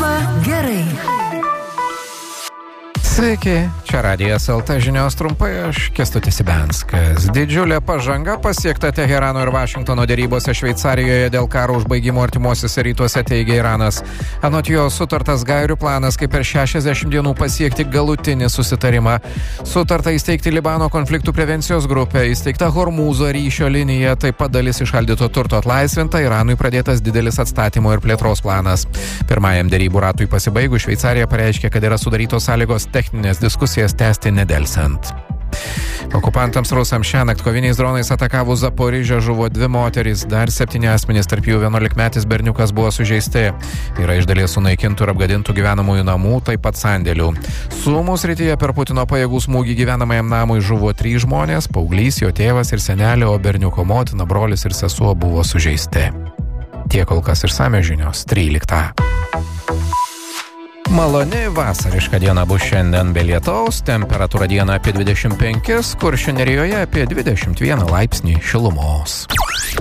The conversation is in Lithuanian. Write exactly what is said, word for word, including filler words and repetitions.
Skamba gerai. Sveiki, čia Radijas L T žinios trumpai, aš Kęstutis Ibenskas. Didžiulė pažanga pasiekta Teherano ir Vašingtono dėrybose Šveicarijoje dėl karo užbaigimo artimuosiuose rytuose, teigia Iranas. Anot jo sutartas gairių planas, kaip per šešiasdešimt dienų pasiekti galutinį susitarimą. Sutarta įsteigti Libano konfliktų prevencijos grupę, įsteigta Hormūzo ryšio linija, taip pat dalis išaldyto turto atlaisvinta, Iranui pradėtas didelis atstatymo ir plėtros planas. Pirmajam dėrybų ratui pasibaigus, Šveicarija pareiškė, kad yra sudarytos sąlygos techninės diskusijas tęsti nedelsiant. Okupantams rusams šiąnakt koviniais dronais atakavus Zaporižę žuvo dvi moterys, dar septyni asmenys, tarp jų vienuolikmetis berniukas buvo sužeisti. Yra iš dalies sunaikintų ir apgadintų gyvenamųjų namų, taip pat sandėlių. Sumų srityje per Putino pajėgų smūgį gyvenamajam namui žuvo trys žmonės, paauglys, jo tėvas ir senelė, o berniuko motina, brolis ir sesuo buvo sužeisti. Tiek kol kas išsamios žinios tryliktą. Maloni vasariška diena bus šiandien be lietaus, temperatūra dieną apie dvidešimt penkis, Kuršių Nerijoje apie dvidešimt vieną laipsnį šilumos.